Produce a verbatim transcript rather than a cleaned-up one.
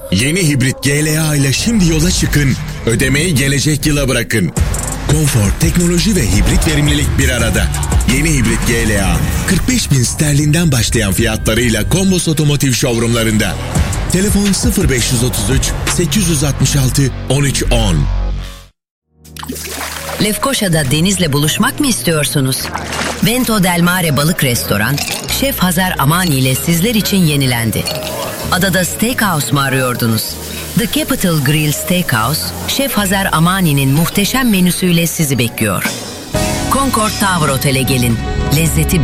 Yeni hibrit G L A ile şimdi yola çıkın, ödemeyi gelecek yıla bırakın. Konfor, teknoloji ve hibrit verimlilik bir arada. Yeni hibrit G L A, kırk beş bin sterlinden başlayan fiyatlarıyla Kombos Otomotiv showroomlarında. Telefon sıfır beş otuz üç sekiz altı altı on üç on. Lefkoşa'da denizle buluşmak mı istiyorsunuz? Vento Del Mare Balık Restoran, Şef Hazar Amani ile sizler için yenilendi. Adada steakhouse mu arıyordunuz? The Capital Grill Steakhouse, Şef Hazar Amani'nin muhteşem menüsüyle sizi bekliyor. Concord Tower Otel'e gelin. Lezzeti